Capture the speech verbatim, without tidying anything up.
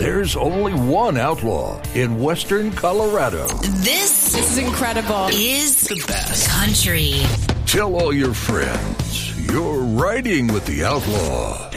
there's only one outlaw in western Colorado. This, this is incredible. Is the best country. Tell all your friends you're riding with the outlaw.